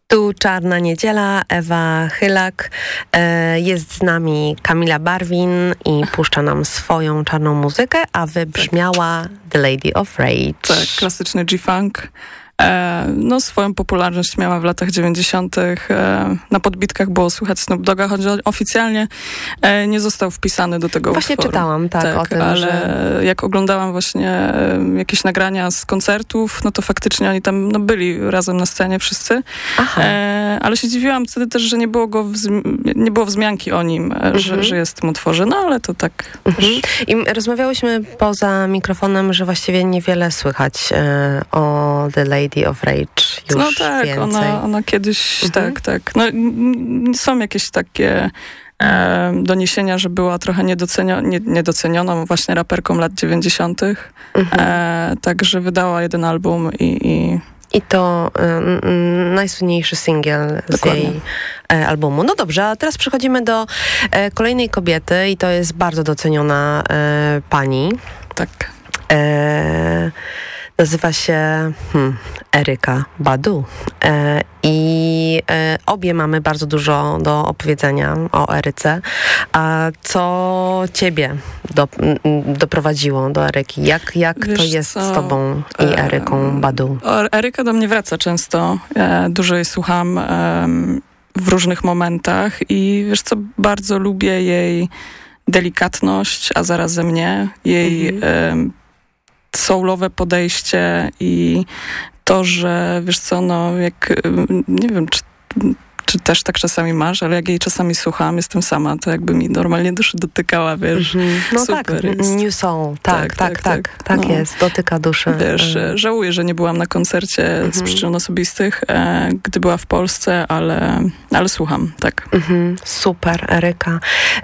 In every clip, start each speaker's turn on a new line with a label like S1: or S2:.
S1: Tu Czarna Niedziela, Ewa Chylak, jest z nami Kamila Barwin i puszcza nam swoją czarną muzykę, a wybrzmiała The Lady of Rage.
S2: Tak, klasyczny G-Funk. No, swoją popularność miała w latach 90. Na podbitkach było słychać Snoop Dogga, choć oficjalnie nie został wpisany do tego
S1: Właśnie
S2: utworu.
S1: czytałam, tak, o tym,
S2: ale
S1: że...
S2: jak oglądałam właśnie jakieś nagrania z koncertów, no to faktycznie oni tam byli razem na scenie wszyscy. Ale się dziwiłam wtedy też, że nie było wzmianki o nim, że jest w tym utworze. No, ale to tak...
S1: I rozmawiałyśmy poza mikrofonem, że właściwie niewiele słychać o The Lady of Rage już.
S2: No tak,
S1: więcej.
S2: ona kiedyś, tak. No, są jakieś takie doniesienia, że była trochę niedocenioną właśnie raperką lat 90. Także wydała jeden album
S1: I to najsłynniejszy singiel z jej albumu. No dobrze, a teraz przechodzimy do kolejnej kobiety i to jest bardzo doceniona pani.
S2: Tak.
S1: Nazywa się Erykah Badu. I obie mamy bardzo dużo do opowiedzenia o Eryce. A co ciebie doprowadziło do Eryki? Jak to jest z tobą i Eryką Badu?
S2: Eryka do mnie wraca często. Dużo jej słucham w różnych momentach i wiesz co, bardzo lubię jej delikatność, a zarazem nie. Jej soulowe podejście i to, że wiesz co, no jak nie wiem, czy też tak czasami masz, ale jak jej czasami słucham, jestem sama, to jakby mi normalnie duszy dotykała, wiesz.
S1: No
S2: super
S1: tak,
S2: jest.
S1: New Soul, tak
S2: no.
S1: jest, dotyka duszy.
S2: Wiesz, żałuję, że nie byłam na koncercie z przyczyn osobistych, gdy była w Polsce, ale słucham, tak.
S1: Super, Eryka.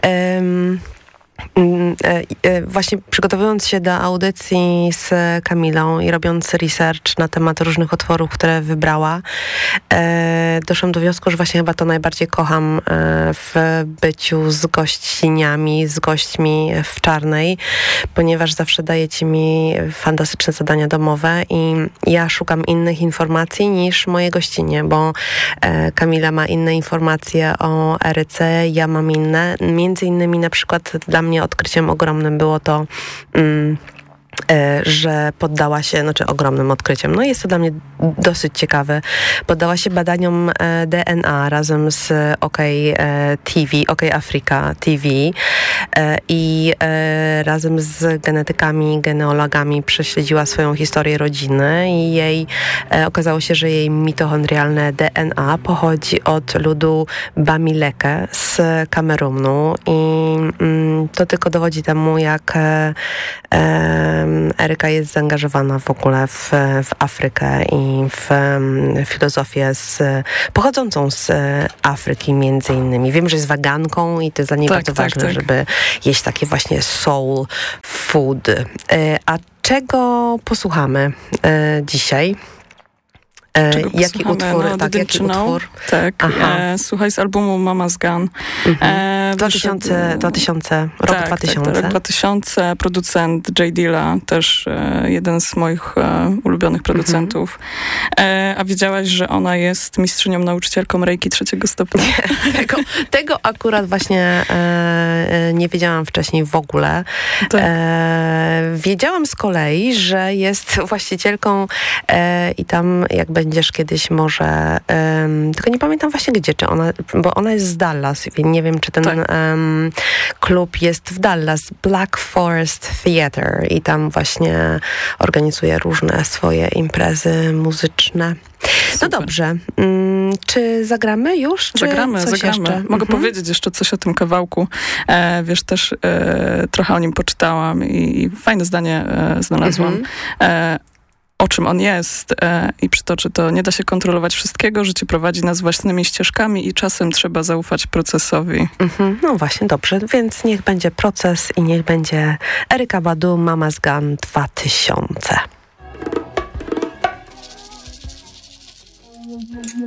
S1: Właśnie przygotowując się do audycji z Kamilą i robiąc research na temat różnych utworów, które wybrała, doszłam do wniosku, że właśnie chyba to najbardziej kocham w byciu z gościniami, z gośćmi w Czarnej, ponieważ zawsze dajecie mi fantastyczne zadania domowe i ja szukam innych informacji niż moje gościnie, bo Kamila ma inne informacje o Eryce, ja mam inne. Między innymi na przykład dla mnie odkryciem ogromnym było to, że poddała się, ogromnym odkryciem, no jest to dla mnie dosyć ciekawe, poddała się badaniom DNA razem z OK Africa TV i razem z genetykami, genealogami prześledziła swoją historię rodziny i okazało się, że jej mitochondrialne DNA pochodzi od ludu Bamileke z Kamerunu i to tylko dowodzi temu, jak Eryka jest zaangażowana w ogóle w Afrykę i w filozofię pochodzącą z Afryki między innymi. Wiem, że jest weganką i to jest dla niej bardzo ważne, żeby jeść takie właśnie soul food. A czego posłuchamy dzisiaj? Jaki utwór?
S2: No,
S1: jaki utwór?
S2: Tak, słuchaj z albumu Mama's Gun.
S1: 2000, rok 2000.
S2: Tak, rok 2000. Producent J. Dilla, też jeden z moich ulubionych producentów. A wiedziałaś, że ona jest mistrzynią nauczycielką Reiki 3. stopnia?
S1: Tego akurat właśnie nie wiedziałam wcześniej w ogóle. Tak. Wiedziałam z kolei, że jest właścicielką i tam jak będziesz kiedyś może, tylko nie pamiętam właśnie gdzie, bo ona jest z Dallas, nie wiem, czy ten klub jest w Dallas, Black Forest Theatre i tam właśnie organizuje różne swoje imprezy muzyczne. Super. No dobrze. Czy zagramy już?
S2: Zagramy.
S1: Jeszcze?
S2: Mogę powiedzieć jeszcze coś o tym kawałku. Wiesz, też trochę o nim poczytałam i fajne zdanie znalazłam. O czym on jest i przytoczy to: nie da się kontrolować wszystkiego, życie prowadzi nas własnymi ścieżkami i czasem trzeba zaufać procesowi.
S1: No właśnie, dobrze, więc niech będzie proces i niech będzie Erykah Badu, Mama's Gun 2000.